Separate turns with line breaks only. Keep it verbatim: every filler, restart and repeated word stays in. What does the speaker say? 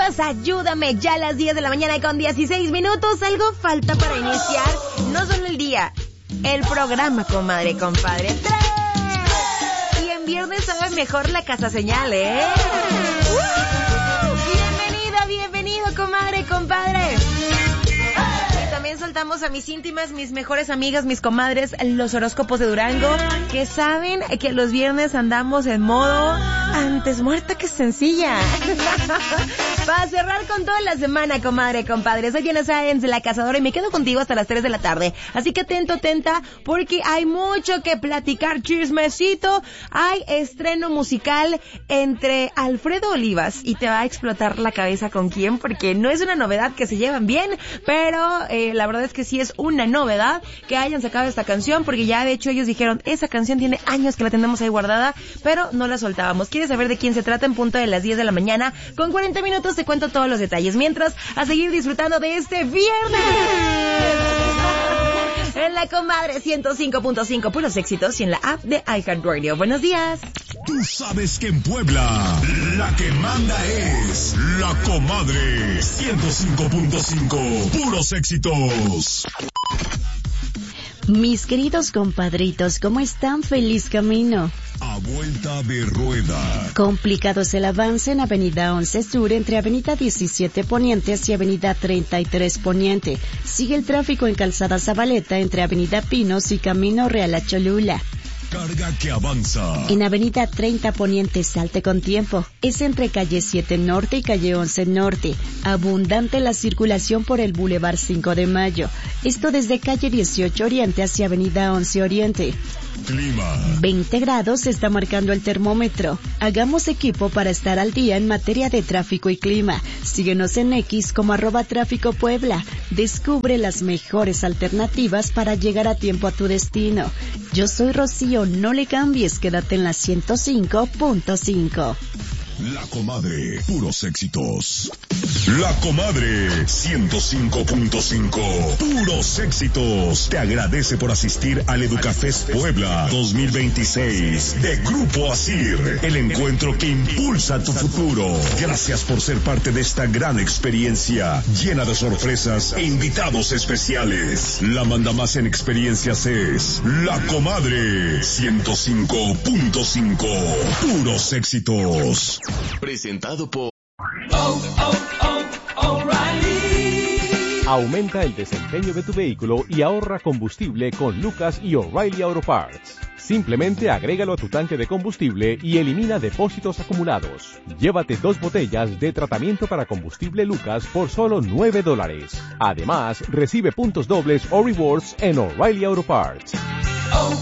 bienvenidos a Ayúdame, ya a las diez de la mañana con dieciséis minutos. Algo falta para iniciar, no solo el día, el programa, comadre, compadre. ¡Tres! Y en viernes sabe mejor la casa señal, ¿eh? ¡Uh! Bienvenida, bienvenido, comadre, compadre. También soltamos a mis íntimas, mis mejores amigas, mis comadres, los horóscopos de Durango, que saben que los viernes andamos en modo antes muerta que sencilla. Para cerrar con toda la semana, comadre, compadre. Soy Diana Sáenz de La Cazadora y me quedo contigo hasta las tres de la tarde. Así que atento, atenta, porque hay mucho que platicar, chismecito. Hay estreno musical entre Alfredo Olivas y te va a explotar la cabeza con quién, porque no es una novedad que se llevan bien, pero eh, la verdad es que sí es una novedad que hayan sacado esta canción, porque ya de hecho ellos dijeron, esa canción tiene años que la tenemos ahí guardada, pero no la soltábamos. ¿Quieres saber de quién se trata? En punto de las diez de la mañana, con cuarenta minutos te cuento todos los detalles. Mientras, a seguir disfrutando de este viernes en la comadre ciento cinco punto cinco, puros éxitos, y en la app de iHeartRadio. Buenos días.
Tú sabes que en Puebla la que manda es la comadre ciento cinco punto cinco, puros éxitos.
Mis queridos compadritos, ¿cómo están? Feliz camino.
A vuelta de rueda.
Complicado es el avance en Avenida once Sur entre Avenida diecisiete Poniente y Avenida treinta y tres Poniente. Sigue el tráfico en Calzada Zabaleta entre Avenida Pinos y Camino Real a Cholula.
Carga que avanza.
En Avenida treinta Poniente, salte con tiempo. Es entre calle siete Norte y calle once Norte. Abundante la circulación por el Boulevard cinco de Mayo. Esto desde calle dieciocho Oriente hacia Avenida once Oriente.
Clima.
veinte grados está marcando el termómetro. Hagamos equipo para estar al día en materia de tráfico y clima. Síguenos en X como arroba tráfico Puebla. Descubre las mejores alternativas para llegar a tiempo a tu destino. Yo soy Rocío, no le cambies, quédate en la ciento cinco punto cinco.
La comadre, puros éxitos. La comadre ciento cinco punto cinco, puros éxitos. Te agradece por asistir al Educafest Puebla dos mil veintiséis de Grupo Asir, el encuentro que impulsa tu futuro. Gracias por ser parte de esta gran experiencia llena de sorpresas e invitados especiales. La manda más en experiencias es La Comadre ciento cinco punto cinco, puros éxitos.
Presentado por
Oh, oh, oh, O'Reilly.
Aumenta el desempeño de tu vehículo y ahorra combustible con Lucas y O'Reilly Auto Parts. Simplemente agrégalo a tu tanque de combustible y elimina depósitos acumulados. Llévate dos botellas de tratamiento para combustible Lucas por solo nueve dólares. Además, recibe puntos dobles o rewards en O'Reilly Auto Parts.
Oh.